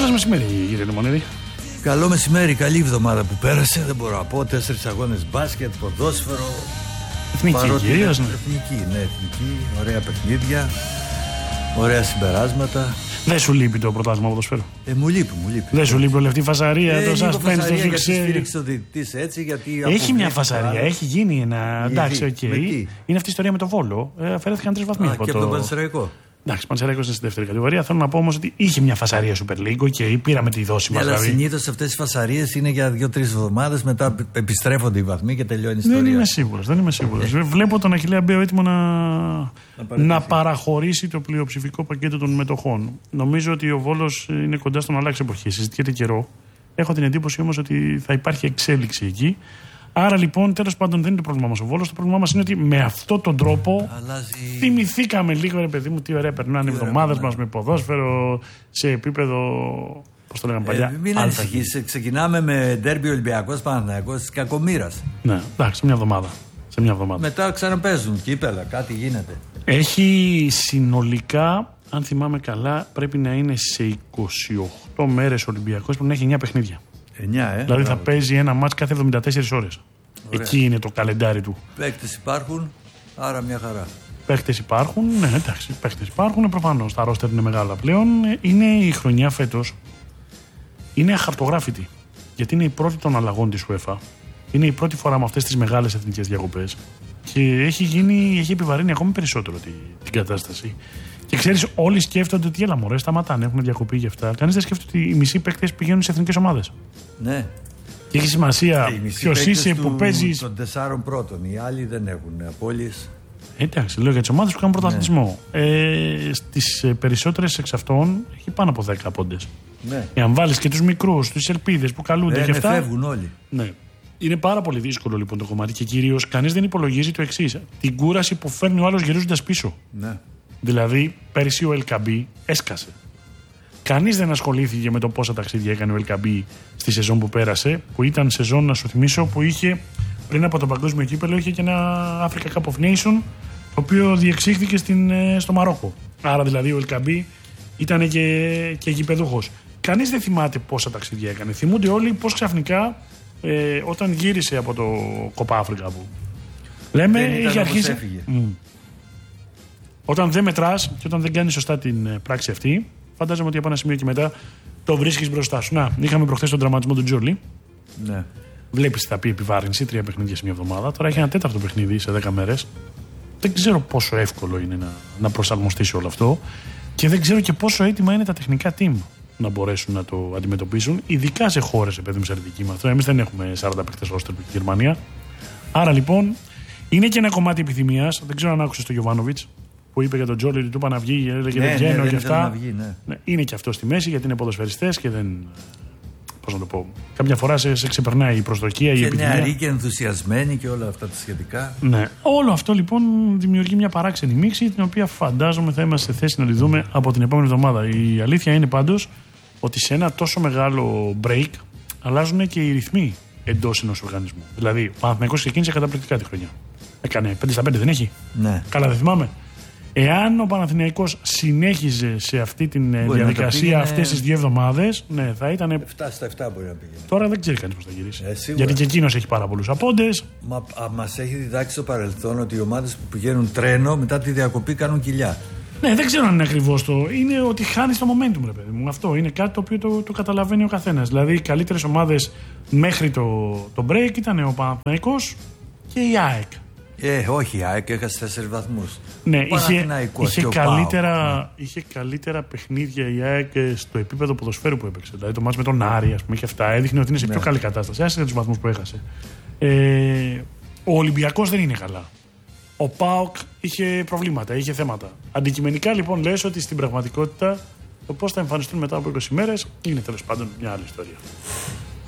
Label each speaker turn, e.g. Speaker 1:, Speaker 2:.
Speaker 1: σας μεσημέρι, κύριε Λεμονίδη.
Speaker 2: Καλό μεσημέρι, καλή εβδομάδα που πέρασε. Δεν μπορώ να πω. 4 αγώνες μπάσκετ, ποδόσφαιρο.
Speaker 1: Εθνική κυρίως, ναι.
Speaker 2: Εθνική. Ωραία παιχνίδια. Ωραία συμπεράσματα.
Speaker 1: Δεν σου λείπει το πρωτάθλημα ποδοσφαίρου?
Speaker 2: Μου λείπει.
Speaker 1: Δεν σου λείπει όλη αυτή η φασαρία, το suspense, το σουξέ? Έχει μια φασαρία, έχει γίνει ένα. Εντάξει, οκ. Είναι αυτή η ιστορία με το Βόλο. Αφαιρέθηκαν 3 βαθμοί από
Speaker 2: και από τον Πανσεραϊκό.
Speaker 1: Εντάξει, Πανσεραϊκός είναι στη δεύτερη κατηγορία. Θέλω να πω όμως ότι είχε μια φασαρία Super League και πήραμε τη δόση μας.
Speaker 2: Αλλά συνήθως αυτές οι φασαρίες είναι για 2-3 εβδομάδες, μετά επιστρέφονται οι βαθμοί και τελειώνει η ιστορία.
Speaker 1: Δεν είμαι σίγουρος. Βλέπω τον Αχιλλέα Μπέο έτοιμο να παραχωρήσει το πλειοψηφικό πακέτο των μετοχών. Νομίζω ότι ο Βόλος είναι κοντά στο να αλλάξει εποχή. Συζητιέται καιρό. Έχω την εντύπωση όμως ότι θα υπάρχει εξέλιξη εκεί. Άρα λοιπόν, τέλος πάντων, δεν είναι το πρόβλημά μας ο Βόλος. Το πρόβλημά μας είναι ότι με αυτόν τον τρόπο θυμηθήκαμε λίγο, ρε παιδί μου, τι ωραία περνάνε οι εβδομάδες μας με ποδόσφαιρο σε επίπεδο. Πώς το λέγαμε παλιά?
Speaker 2: Μην ανησυχείς. Ξεκινάμε με ντέρμπι Ολυμπιακός Παναθηναϊκός της κακομοίρας.
Speaker 1: Ναι, εντάξει, μια εβδομάδα.
Speaker 2: Μετά ξαναπέζουν κύπελα, κάτι γίνεται.
Speaker 1: Έχει συνολικά, αν θυμάμαι καλά, πρέπει να είναι σε 28 μέρες Ολυμπιακός, πρέπει να έχει 9 παιχνίδια.
Speaker 2: 9,
Speaker 1: δηλαδή θα παίζει ένα μάτς κάθε 74 ώρες. Ωραία. Εκεί είναι το καλεντάρι του.
Speaker 2: Παίκτες υπάρχουν, άρα μια χαρά.
Speaker 1: Παίκτες υπάρχουν, ναι, εντάξει, παίκτες υπάρχουν, προφανώς. Τα ρόστερ είναι μεγάλα πλέον. Είναι η χρονιά φέτος. Είναι αχαρτογράφητη. Γιατί είναι η πρώτη των αλλαγών της UEFA. Είναι η πρώτη φορά με αυτές τις μεγάλες εθνικές διακοπές. Και έχει επιβαρύνει ακόμη περισσότερο την κατάσταση. Και ξέρεις, όλοι σκέφτονται ότι έλα μωρέ, σταματάνε, έχουν διακοπή γι' αυτά. Κανείς δεν σκέφτεται ότι οι μισοί παίκτες πηγαίνουν σε εθνικές ομάδες.
Speaker 2: Ναι.
Speaker 1: Και έχει σημασία ποιος είσαι που παίζεις.
Speaker 2: Των 4 πρώτων. Οι άλλοι δεν έχουν απώλειες.
Speaker 1: Εντάξει, λέω για τις ομάδες που κάνουν πρωταθλητισμό. Στις περισσότερες εξ αυτών έχει πάνω από 10 πόντες.
Speaker 2: Ναι.
Speaker 1: Εάν βάλεις και τους μικρούς, τις ελπίδες που καλούνται και αυτά.
Speaker 2: Φεύγουν όλοι.
Speaker 1: Ναι. Είναι πάρα πολύ δύσκολο λοιπόν το κομμάτι και κυρίως κανείς δεν υπολογίζει το εξής. Την κούραση που φέρνει ο άλλος γυρίζοντας πίσω.
Speaker 2: Ναι.
Speaker 1: Δηλαδή, πέρυσι ο Ελκαμπή έσκασε. Κανείς δεν ασχολήθηκε με το πόσα ταξίδια έκανε ο Ελκαμπή στη σεζόν που πέρασε, που ήταν σεζόν, να σου θυμίσω, που είχε πριν από το παγκόσμιο κύπελλο, είχε και ένα Africa Cup of Nations, το οποίο διεξήχθηκε στο Μαρόκο. Άρα δηλαδή ο Ελκαμπή ήταν και γηπεδούχος. Κανείς δεν θυμάται πόσα ταξίδια έκανε. Θυμούνται όλοι πώς ξαφνικά όταν γύρισε από το Κοπά Αφρικα που λέμε, είχε αρχίσει. Όταν δεν μετράς και όταν δεν κάνεις σωστά την πράξη αυτή, φαντάζομαι ότι από ένα σημείο και μετά το βρίσκεις μπροστά σου. Να, είχαμε προχθές τον τραυματισμό του Τζόλι.
Speaker 2: Ναι.
Speaker 1: Βλέπεις, θα πει επιβάρυνση, 3 παιχνίδια σε μια εβδομάδα. Τώρα έχει ένα 4ο παιχνίδι σε 10 μέρες. Δεν ξέρω πόσο εύκολο είναι να προσαρμοστεί σε όλο αυτό και δεν ξέρω και πόσο έτοιμα είναι τα τεχνικά team να μπορέσουν να το αντιμετωπίσουν, ειδικά σε χώρες επέδου σαν τη δική μας. Εμείς δεν έχουμε 40 παίκτες ρόστερ του Γερμανία. Άρα λοιπόν είναι και ένα κομμάτι επιθυμίας. Δεν ξέρω αν άκουσες τον Γιοβάνοβιτς που είπε για τον Τζόλι ότι του είπα να βγει, έλεγε δεν βγαίνω και αυτά. Ναι, είναι και αυτό στη μέση γιατί είναι ποδοσφαιριστές και δεν. Πώς να το πω. Κάποια φορά σε ξεπερνάει η προσδοκία, η επιθυμία.
Speaker 2: Και νεαροί και ενθουσιασμένοι και όλα αυτά τα σχετικά.
Speaker 1: Ναι. Όλο αυτό λοιπόν δημιουργεί μια παράξενη μίξη, την οποία φαντάζομαι θα είμαστε σε θέση να τη δούμε από την επόμενη εβδομάδα. Η αλήθεια είναι πάντως ότι σε ένα τόσο μεγάλο break αλλάζουν και οι ρυθμοί εντός ενός οργανισμού. Δηλαδή, ο Παναθηναϊκός ξεκίνησε καταπληκτικά τη χρονιά. Έκανε 5 στα 5, δεν έχει?
Speaker 2: Ναι.
Speaker 1: Καλά, δεν θυμάμαι. Εάν ο Παναθηναϊκός συνέχιζε σε αυτή τη διαδικασία αυτές τις 2 εβδομάδες, ναι, θα ήταν.
Speaker 2: 7 στα 7 μπορεί να πήγαινε.
Speaker 1: Τώρα δεν ξέρει κανείς πώς θα γυρίσει. Γιατί και εκείνος έχει πάρα πολλούς απόντες.
Speaker 2: Μας έχει διδάξει στο παρελθόν ότι οι ομάδες που πηγαίνουν τρένο μετά τη διακοπή κάνουν κοιλιά.
Speaker 1: Ναι, δεν ξέρω αν είναι ακριβώς το. Είναι ότι χάνει το momentum, ρε παιδί μου. Αυτό είναι κάτι το οποίο το καταλαβαίνει ο καθένας. Δηλαδή, οι καλύτερες ομάδες μέχρι το break ήταν ο Παναθηναϊκός και η ΑΕΚ.
Speaker 2: Όχι, η ΑΕΚ έχασε 4 βαθμούς.
Speaker 1: Ναι, είχε καλύτερα παιχνίδια η ΑΕΚ στο επίπεδο ποδοσφαίρου που έπαιξε. Δηλαδή το μάτς με τον Άρη, ας πούμε, είχε αυτά. Έδειχνε ότι είναι σε πιο καλή κατάσταση. Άσχετα τους βαθμούς που έχασε. Ο Ολυμπιακός δεν είναι καλά. Ο ΠΑΟΚ είχε προβλήματα, είχε θέματα. Αντικειμενικά λοιπόν λες ότι στην πραγματικότητα το πώς θα εμφανιστούν μετά από 20 μέρες είναι τέλος πάντων μια άλλη ιστορία.